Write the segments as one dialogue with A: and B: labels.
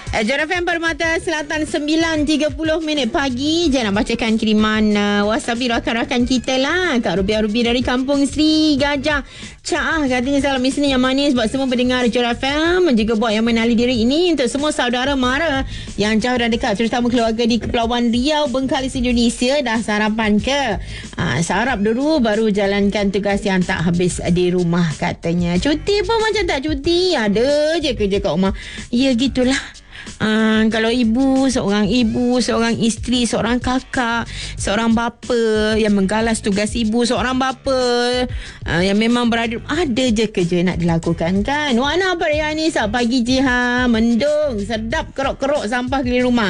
A: Jara FM Permata Selatan 9.30 pagi. Jangan nak bacakan kiriman WhatsApp rakan-rakan kita lah. Kak Rubi dari Kampung Sri Gajah Caah katanya salam Isnin yang manis buat semua pendengar Jara FM, juga buat yang mengenali diri ini untuk semua saudara mara yang jauh dan dekat, terutama keluarga di Kepulauan Riau, Bengkalis, Indonesia. Dah sarapan ke? Sarap dulu baru jalankan tugas yang tak habis di rumah katanya. Cuti pun macam tak cuti, ada je kerja kat rumah. Ya gitulah. Kalau seorang ibu, seorang isteri, seorang kakak, seorang bapa yang menggalas tugas ibu, seorang bapa yang memang berada, ada je kerja nak dilakukan kan. Wana Pariani saat pagi Jiha, mendung, sedap, keruk-keruk sampah keliling rumah.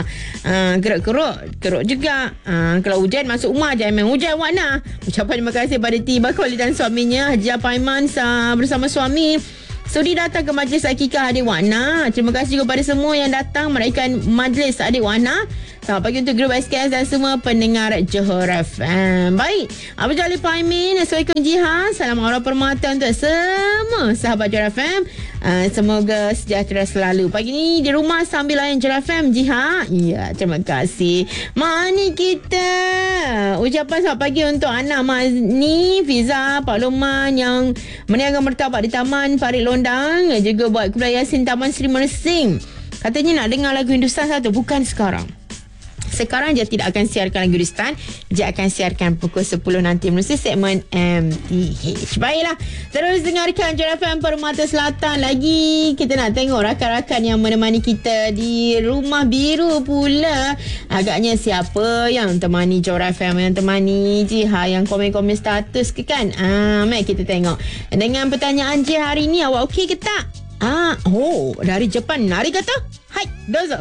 A: Keruk juga. Kalau hujan masuk rumah jangan main hujan Wana. Ucapan terima kasih pada Tiba Kholi dan suaminya Haji Paiman bersama suami. Sudi datang ke Majlis Akikah Adik Wana. Terima kasih kepada semua yang datang meraihkan Majlis Adik Wana. Selamat pagi untuk grup SKS dan semua pendengar Johor FM. Baik, Abang Jalil Paimin, Assalamualaikum Jihan. Salam Aura Permata untuk semua sahabat Johor FM. Semoga sejahtera selalu. Pagi ni di rumah sambil layan Johor FM Jihan. Ya, terima kasih. Mani kita. Ucapan selamat pagi untuk anak Mazni, Fiza, Pak Loman yang meniaga mertabak di Taman Farid Londang. Juga buat Kuliah Yasin Taman Sri Mersing. Katanya nak dengar lagu Hindustan satu. Bukan sekarang. Sekarang dia tidak akan siarkan lagu Hindustan. Dia akan siarkan pukul 10 nanti melalui segmen MTH. Baiklah, terus dengarkan Jara FM Permata Selatan. Lagi kita nak tengok rakan-rakan yang menemani kita di Rumah Biru pula. Agaknya siapa yang temani Jara FM, yang temani Jiha, yang komen-komen status ke kan? Mari kita tengok. Dengan pertanyaan Jiha hari ni, awak okey ke tak? Dari Jepang. Nari kata, hai, dozo.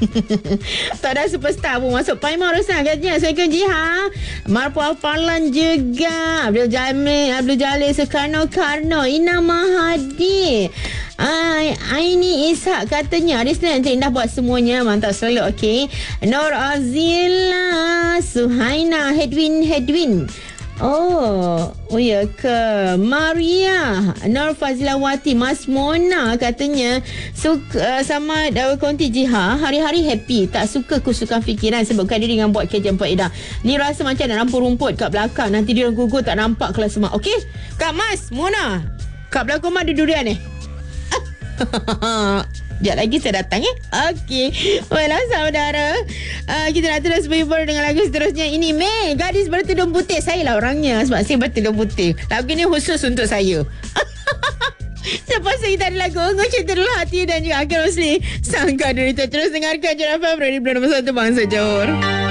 A: Tak ada superstar pun masuk. Paimah Rosan katanya Assalamualaikum Jiha, Marpuah Parlan juga, Abdul Jalil Soekarno Ina Mahadi, Aini Ishak katanya hari Senin terindah buat semuanya. Mantap selalu. Okey, Nur Azila Suhaina Hedwin. Oh ya ke? Maria Nur Fazilawati, Mas Mona katanya suka sama Dawa Konti Jiha, hari-hari happy, tak suka kusukan fikiran, sebabkan diri dengan buat kerja faedah. Ni rasa macam nak rampung rumput kat belakang, nanti dia gugur tak nampak kelas semak. Okey Kak Mas Mona, kat belakang rumah ada durian Sekejap lagi saya datang Okey. Baiklah saudara, kita nak terus berhubung dengan lagu seterusnya. Ini Mei, gadis bertudung putih. Saya lah orangnya, sebab saya bertudung putih. Lagu ni khusus untuk saya. Selepas kita ada lagu Ungu Cinta Dulu Hati dan juga Akhir Rosli Sangka Derita. Terus dengarkan Jara FM, Radio Nombor 1 Bangsa Johor.